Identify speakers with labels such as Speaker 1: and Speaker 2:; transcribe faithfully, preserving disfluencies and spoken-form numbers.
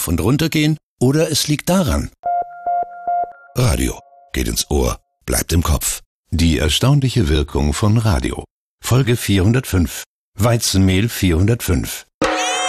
Speaker 1: rauf und runter gehen oder es liegt daran. Radio geht ins Ohr, bleibt im Kopf. Die erstaunliche Wirkung von Radio. Folge vierhundertfünf. Weizenmehl vierhundertfünf.